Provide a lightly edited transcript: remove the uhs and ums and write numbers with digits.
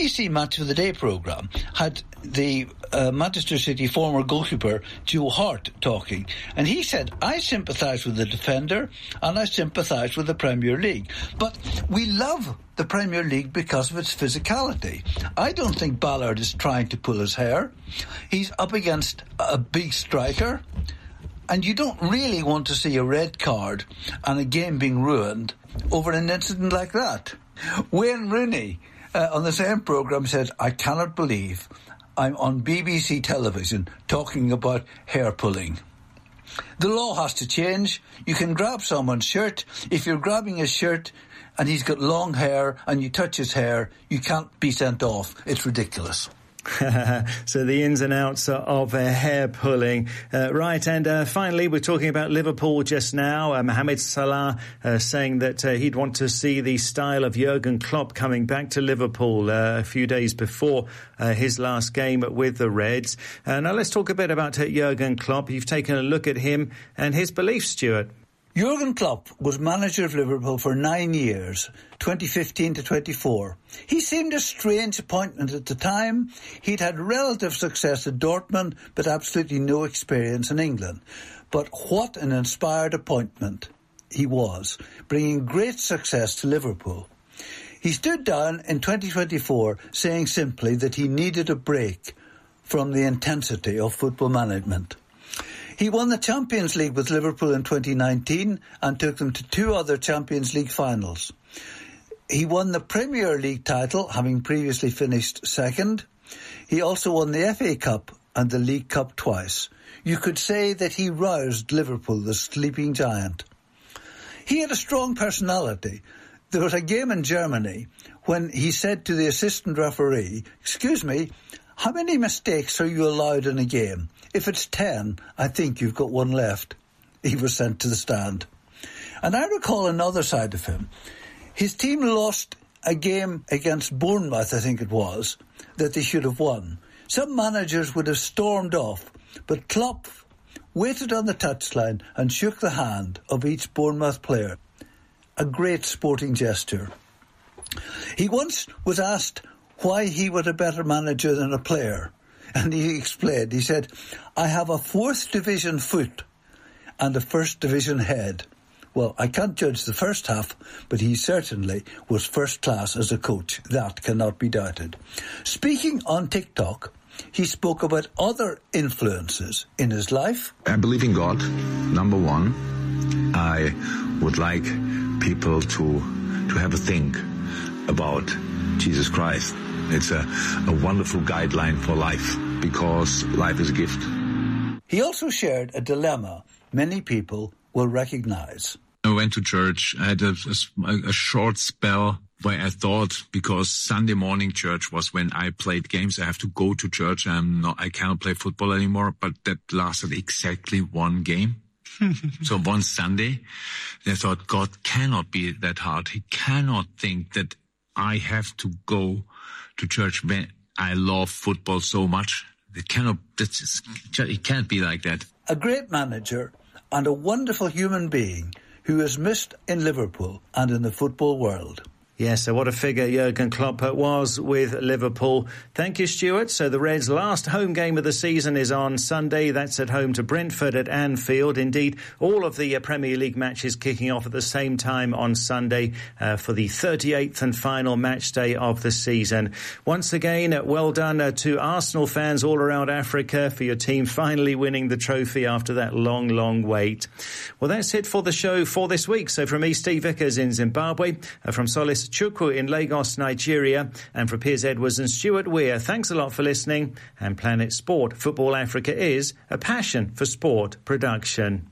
BBC Match of the Day programme had the Manchester City former goalkeeper Joe Hart talking, and he said, I sympathise with the defender and I sympathise with the Premier League, but we love the Premier League because of its physicality. I don't think Ballard is trying to pull his hair. He's up against a big striker, and you don't really want to see a red card and a game being ruined over an incident like that. Wayne Rooney on the same programme said, I cannot believe I'm on BBC television talking about hair pulling. The law has to change. You can grab someone's shirt. If you're grabbing his shirt and he's got long hair and you touch his hair, you can't be sent off. It's ridiculous. So the ins and outs of hair pulling. Right, and finally, we're talking about Liverpool just now. Mohamed Salah saying that he'd want to see the style of Jurgen Klopp coming back to Liverpool a few days before his last game with the Reds. Now let's talk a bit about Jurgen Klopp. You've taken a look at him and his beliefs, Stuart. Jurgen Klopp was manager of Liverpool for 9 years, 2015 to 24. He seemed a strange appointment at the time. He'd had relative success at Dortmund, but absolutely no experience in England. But what an inspired appointment he was, bringing great success to Liverpool. He stood down in 2024, saying simply that he needed a break from the intensity of football management. He won the Champions League with Liverpool in 2019 and took them to 2 other Champions League finals. He won the Premier League title, having previously finished second. He also won the FA Cup and the League Cup twice. You could say that he roused Liverpool, the sleeping giant. He had a strong personality. There was a game in Germany when he said to the assistant referee, "Excuse me, how many mistakes are you allowed in a game? If it's 10, I think you've got one left." He was sent to the stand. And I recall another side of him. His team lost a game against Bournemouth, I think it was, that they should have won. Some managers would have stormed off, but Klopp waited on the touchline and shook the hand of each Bournemouth player. A great sporting gesture. He once was asked why he was a better manager than a player. And he explained, he said, I have a 4th division foot and a 1st division head. Well, I can't judge the first half, but he certainly was first class as a coach. That cannot be doubted. Speaking on TikTok, he spoke about other influences in his life. I believe in God, number one. I would like people to have a think about Jesus Christ. It's a wonderful guideline for life, because life is a gift. He also shared a dilemma many people will recognize. I went to church. I had a short spell where I thought, because Sunday morning church was when I played games, I have to go to church. I cannot play football anymore, but that lasted exactly one game. So one Sunday, I thought, God cannot be that hard. He cannot think that I have to go to church when I love football so much. It can't be like that. A great manager and a wonderful human being who is missed in Liverpool and in the football world. Yes, so what a figure Jurgen Klopp was with Liverpool. Thank you, Stuart. So the Reds' last home game of the season is on Sunday. That's at home to Brentford at Anfield. Indeed, all of the Premier League matches kicking off at the same time on Sunday for the 38th and final match day of the season. Once again, well done to Arsenal fans all around Africa for your team finally winning the trophy after that long, long wait. Well, that's it for the show for this week. So from me, Steve Vickers in Zimbabwe, from Solis Chukwu in Lagos, Nigeria, and for Piers Edwards and Stuart Weir, thanks a lot for listening. And Planet Sport Football Africa is a passion for sport production.